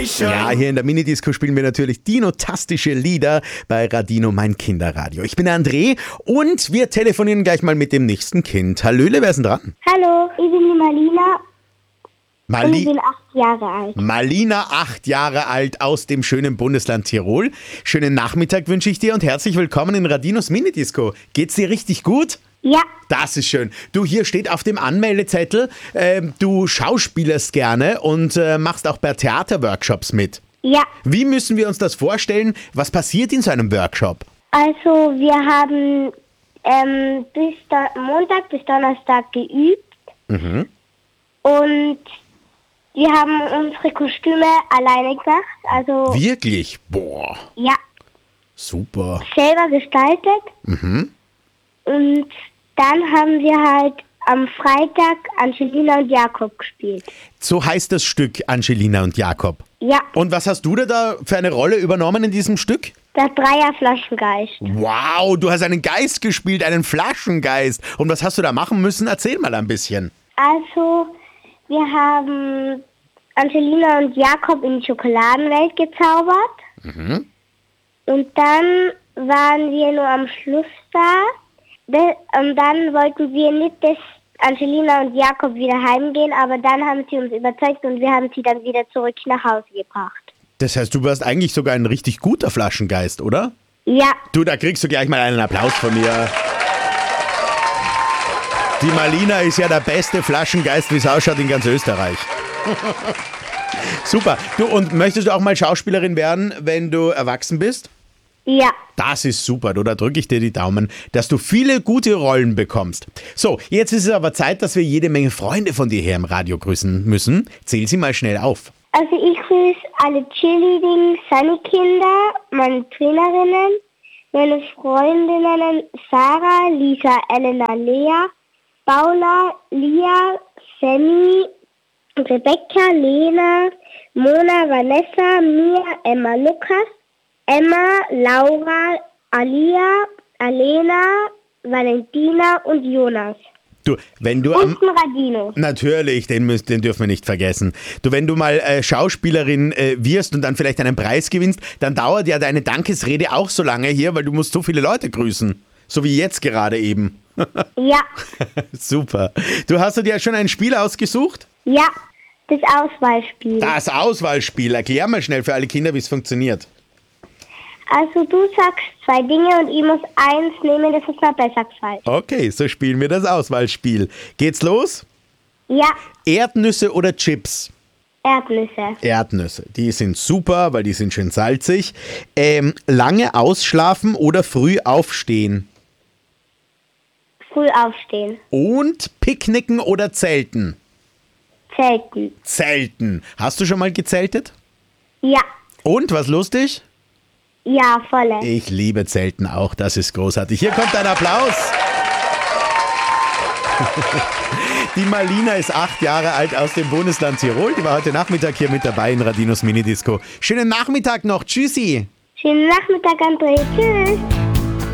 Mischung. Ja, hier in der Minidisco spielen wir natürlich dinotastische Lieder bei Radino, mein Kinderradio. Ich bin der André und wir telefonieren gleich mal mit dem nächsten Kind. Hallöle, wer ist denn dran? Hallo, ich bin die Malina und ich bin 8 Jahre alt. Malina, 8 Jahre alt, aus dem schönen Bundesland Tirol. Schönen Nachmittag wünsche ich dir und herzlich willkommen in Radinos Minidisco. Geht's dir richtig gut? Ja, Das ist schön. Du, hier steht auf dem Anmeldezettel, du schauspielerst gerne und machst auch bei Theaterworkshops mit. ja. Wie müssen wir uns das vorstellen? Was passiert in so einem Workshop? Also wir haben Montag bis Donnerstag geübt und wir haben unsere Kostüme alleine gemacht. Also Wirklich? Boah, ja, super. selber gestaltet. Und dann haben wir halt am Freitag Angelina und Jakob gespielt. So heißt das Stück, Angelina und Jakob. Ja, Und was hast du da für eine Rolle übernommen in diesem Stück? der Dreierflaschengeist. Wow, du hast einen Geist gespielt, einen Flaschengeist. Und was hast du da machen müssen? Erzähl mal ein bisschen. Also, wir haben Angelina und Jakob in die Schokoladenwelt gezaubert. Und dann waren wir nur am Schluss da. Und dann wollten wir nicht, dass Angelina und Jakob wieder heimgehen, aber dann haben sie uns überzeugt und wir haben sie dann wieder zurück nach Hause gebracht. Das heißt, du warst eigentlich sogar ein richtig guter Flaschengeist, oder? Ja, Du, da kriegst du gleich mal einen Applaus von mir. Die Malina ist ja der beste Flaschengeist, wie es ausschaut, in ganz Österreich. Super. Du, und möchtest du auch mal Schauspielerin werden, wenn du erwachsen bist? ja. Das ist super, du, da drücke ich dir die Daumen, dass du viele gute Rollen bekommst. So, jetzt ist es aber Zeit, dass wir jede Menge Freunde von dir her im Radio grüßen müssen. Zähl sie mal schnell auf. Also ich grüße alle Cheerleading Sunny-Kinder, meine Trainerinnen, meine Freundinnen Sarah, Lisa, Elena, Lea, Paula, Lia, Sammy, Rebecca, Lena, Mona, Vanessa, Mia, Emma, Lukas, Emma, Laura, Alia, Alena, Valentina und Jonas. Du, wenn du Und ein Radino. Natürlich, den dürfen wir nicht vergessen. Du, wenn du mal Schauspielerin wirst und dann vielleicht einen Preis gewinnst, dann dauert ja deine Dankesrede auch so lange hier, weil du musst so viele Leute grüßen. So wie jetzt gerade eben. Ja, Super. Du hast dir ja schon ein Spiel ausgesucht? ja, das Auswahlspiel. Das Auswahlspiel. Erklär mal schnell für alle Kinder, wie es funktioniert. Also du sagst 2 Dinge und ich muss eins nehmen, das ist mir besser gefallen. Okay, so spielen wir das Auswahlspiel. Geht's los? Ja, Erdnüsse oder Chips? Erdnüsse. Erdnüsse. Die sind super, weil die sind schön salzig. Lange ausschlafen oder früh aufstehen? Früh aufstehen. Und picknicken oder zelten? Zelten. Zelten. Hast du schon mal gezeltet? Ja, Und, was lustig? ja, volle. Ich liebe Zelten auch, das ist großartig. Hier kommt ein Applaus. Die Malina ist 8 Jahre alt aus dem Bundesland Tirol. Die war heute Nachmittag hier mit dabei in Radinos Minidisco. Schönen Nachmittag noch. Tschüssi. Schönen Nachmittag, André. Tschüss.